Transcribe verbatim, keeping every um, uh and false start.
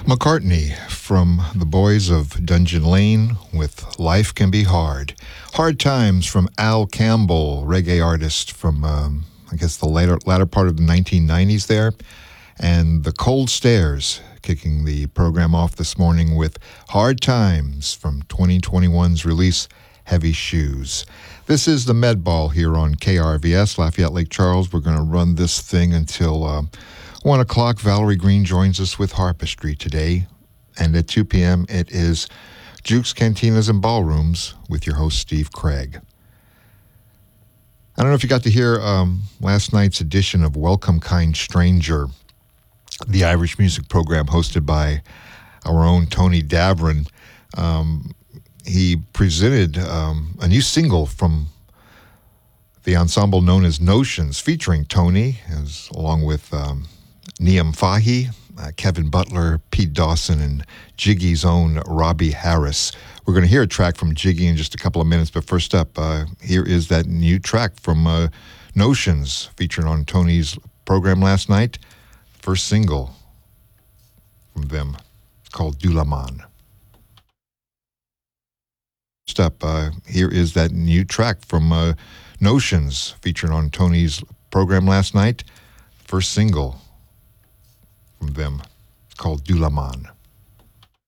McCartney from the Boys of Dungeon Lane with Life Can Be Hard. Hard Times from Al Campbell, reggae artist from, um, I guess, the later, latter part of the nineteen nineties there. And The Cold Stairs kicking the program off this morning with Hard Times from twenty twenty-one's release, Heavy Shoes. This is the Med Ball here on K R V S, Lafayette Lake Charles. We're going to run this thing until uh, one o'clock. Valerie Green joins us with Harpistry today. And at two p.m. it is Jukes, Cantinas, and Ballrooms with your host, Steve Craig. I don't know if you got to hear um, last night's edition of Welcome Kind Stranger, the Irish music program hosted by our own Tony Davron. Um, he presented um, a new single from the ensemble known as Notions, featuring Tony, as, along with um, Niam Fahy, uh, Kevin Butler, Pete Dawson, and Jiggy's own Robbie Harris. We're going to hear a track from Jiggy in just a couple of minutes, but first up, uh, here is that new track from uh, Notions, featured on Tony's program last night. First single from them, called Dulaman. First up, uh, here is that new track from uh, Notions, featured on Tony's program last night. First single from them, called Dulaman.